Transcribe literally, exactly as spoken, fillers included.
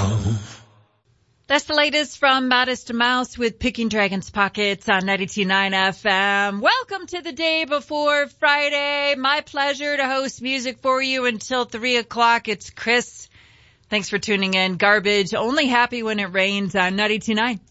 That's the latest from Modest Mouse with Picking Dragon's Pockets on ninety-two point nine F M. Welcome to the day before Friday. My pleasure to host music for you until three o'clock. It's Chris. Thanks for tuning in. Garbage, only happy when it rains on ninety-two point nine.